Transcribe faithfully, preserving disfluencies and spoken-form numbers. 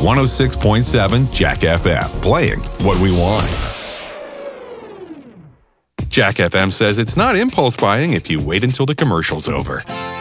one oh six point seven Jack F M, playing what we want. Jack F M says it's not impulse buying if you wait until the commercial's over.